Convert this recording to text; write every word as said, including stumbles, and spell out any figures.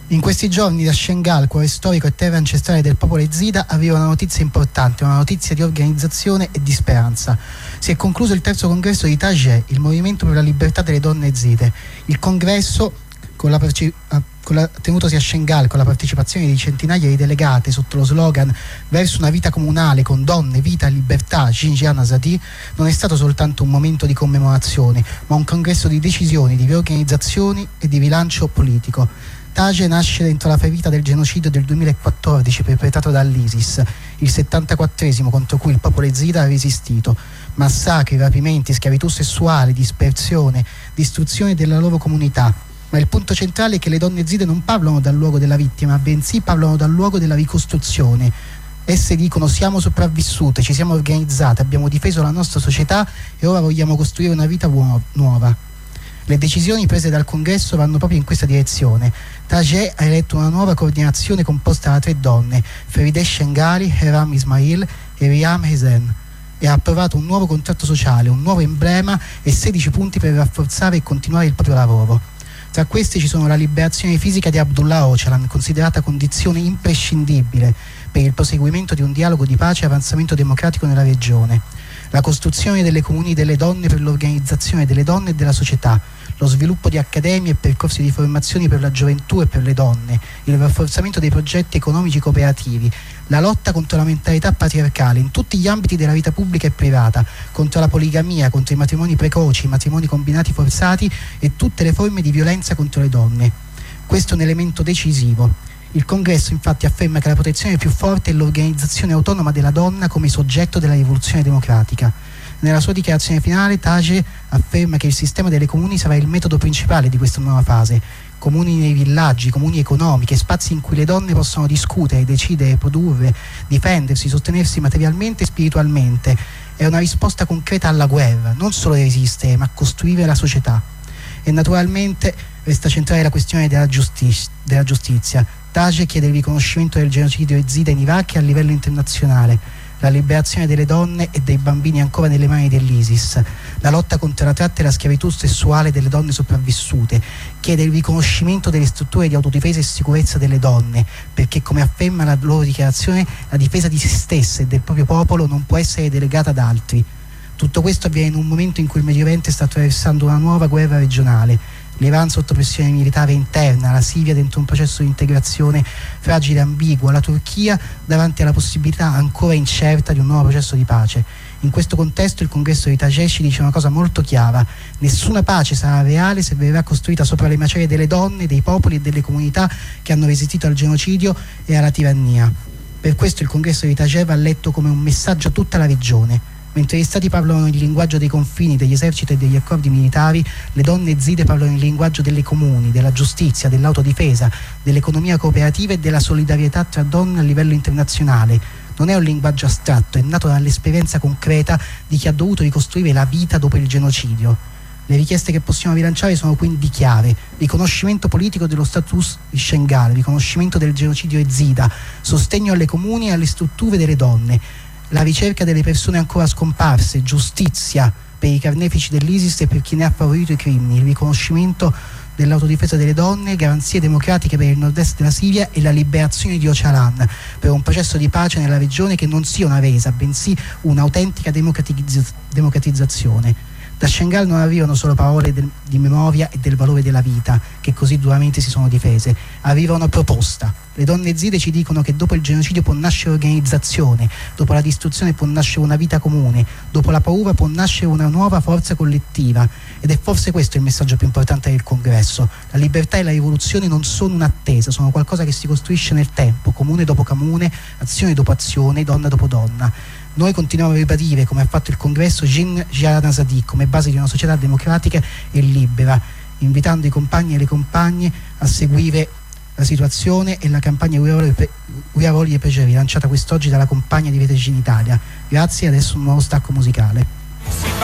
In questi giorni da Shengal, cuore storico e terra ancestrale del popolo Ezida, arriva una notizia importante, una notizia di organizzazione e di speranza. Si è concluso il terzo congresso di Tajè, il movimento per la libertà delle donne ezide. Il congresso, con la, con la, tenutosi a Shengal, con la partecipazione di centinaia di delegate sotto lo slogan "Verso una vita comunale con donne, vita e libertà, Xinjiang Azadi", non è stato soltanto un momento di commemorazione, ma un congresso di decisioni, di riorganizzazioni e di rilancio politico. Tajè nasce dentro la ferita del genocidio del duemilaquattordici perpetrato dall'ISIS, il settantaquattresimo contro cui il popolo ezida ha resistito. Massacri, rapimenti, schiavitù sessuale, dispersione, distruzione della loro comunità. Ma il punto centrale è che le donne ezide non parlano dal luogo della vittima, bensì parlano dal luogo della ricostruzione. Esse dicono: siamo sopravvissute, ci siamo organizzate, abbiamo difeso la nostra società e ora vogliamo costruire una vita uo- nuova. Le decisioni prese dal congresso vanno proprio in questa direzione. Tajè ha eletto una nuova coordinazione composta da tre donne, Ferideh Shengali, Heram Ismail e Riyam Hesen, e ha approvato un nuovo contratto sociale, un nuovo emblema e sedici punti per rafforzare e continuare il proprio lavoro. Tra questi ci sono la liberazione fisica di Abdullah Öcalan, considerata condizione imprescindibile per il proseguimento di un dialogo di pace e avanzamento democratico nella regione, la costruzione delle comuni delle donne per l'organizzazione delle donne e della società, lo sviluppo di accademie e percorsi di formazione per la gioventù e per le donne, il rafforzamento dei progetti economici cooperativi, la lotta contro la mentalità patriarcale in tutti gli ambiti della vita pubblica e privata, contro la poligamia, contro i matrimoni precoci, i matrimoni combinati forzati e tutte le forme di violenza contro le donne. Questo è un elemento decisivo. Il congresso infatti afferma che la protezione più forte è l'organizzazione autonoma della donna come soggetto della rivoluzione democratica. Nella sua dichiarazione finale Tajè afferma che il sistema delle comuni sarà il metodo principale di questa nuova fase. Comuni nei villaggi, comuni economiche, spazi in cui le donne possono discutere, decidere, produrre, difendersi, sostenersi materialmente e spiritualmente. È una risposta concreta alla guerra, non solo resistere, ma costruire la società. E naturalmente resta centrale la questione della, giusti- della giustizia. Tajè chiede il riconoscimento del genocidio ezida in Iraq a livello internazionale, la liberazione delle donne e dei bambini ancora nelle mani dell'ISIS, la lotta contro la tratta e la schiavitù sessuale delle donne sopravvissute, chiede il riconoscimento delle strutture di autodifesa e sicurezza delle donne, perché, come afferma la loro dichiarazione, la difesa di se stesse e del proprio popolo non può essere delegata ad altri. Tutto questo avviene in un momento in cui il Medio Oriente sta attraversando una nuova guerra regionale, l'Iran sotto pressione militare interna, la Siria dentro un processo di integrazione fragile e ambiguo, la Turchia davanti alla possibilità ancora incerta di un nuovo processo di pace. In questo contesto il congresso di Tajè ci dice una cosa molto chiara: nessuna pace sarà reale se verrà costruita sopra le macerie delle donne, dei popoli e delle comunità che hanno resistito al genocidio e alla tirannia. Per questo il congresso di Tajè va letto come un messaggio a tutta la regione. Mentre gli stati parlano il linguaggio dei confini, degli eserciti e degli accordi militari, le donne ezide parlano il linguaggio delle comuni, della giustizia, dell'autodifesa, dell'economia cooperativa e della solidarietà tra donne a livello internazionale. Non è un linguaggio astratto, è nato dall'esperienza concreta di chi ha dovuto ricostruire la vita dopo il genocidio. Le richieste che possiamo rilanciare sono quindi chiare: riconoscimento politico dello status di Shengal, riconoscimento del genocidio ezida, sostegno alle comuni e alle strutture delle donne, la ricerca delle persone ancora scomparse, giustizia per i carnefici dell'ISIS e per chi ne ha favorito i crimini, il riconoscimento dell'autodifesa delle donne, garanzie democratiche per il nord-est della Siria e la liberazione di Öcalan per un processo di pace nella regione che non sia una resa, bensì un'autentica democratizz- democratizzazione. Da Shengal non arrivano solo parole del, di memoria e del valore della vita, che così duramente si sono difese, arriva una proposta. Le donne ezide ci dicono che dopo il genocidio può nascere organizzazione, dopo la distruzione può nascere una vita comune, dopo la paura può nascere una nuova forza collettiva. Ed è forse questo il messaggio più importante del congresso: la libertà e la rivoluzione non sono un'attesa, sono qualcosa che si costruisce nel tempo, comune dopo comune, azione dopo azione, donna dopo donna. Noi continuiamo a ribadire, come ha fatto il congresso, Xinjiang Azadi come base di una società democratica e libera, invitando i compagni e le compagne a seguire la situazione e la campagna We Are All Yepegei, lanciata quest'oggi dalla compagna di Rete Gin Italia. Grazie, adesso un nuovo stacco musicale.